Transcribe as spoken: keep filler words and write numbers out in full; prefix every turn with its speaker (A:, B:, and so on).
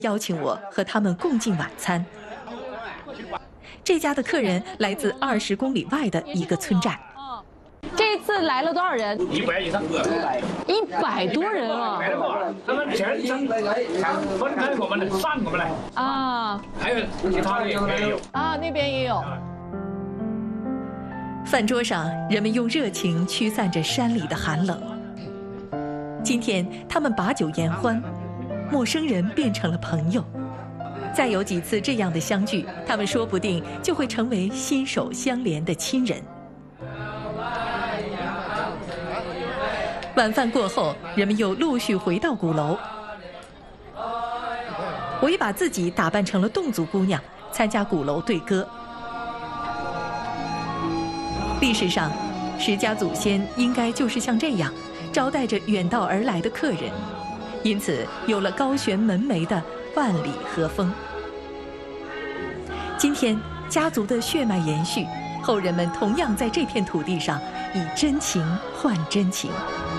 A: 邀请我和他们共进晚餐。这家的客人来自二十公里外的一个村寨。
B: 这次来了多少人？
C: 一百以上，
B: 一百多人啊！
C: 他们全省分开我们的，散我们来
B: 啊，
C: 还有其他的也有
B: 啊，那边也有。
A: 饭桌上，人们用热情驱散着山里的寒冷。今天，他们把酒言欢，陌生人变成了朋友。再有几次这样的相聚，他们说不定就会成为心手相连的亲人。晚饭过后，人们又陆续回到鼓楼。我也把自己打扮成了侗族姑娘，参加鼓楼对歌。历史上，石家祖先应该就是像这样招待着远道而来的客人，因此有了高悬门楣的万里和风。今天，家族的血脉延续，后人们同样在这片土地上以真情换真情。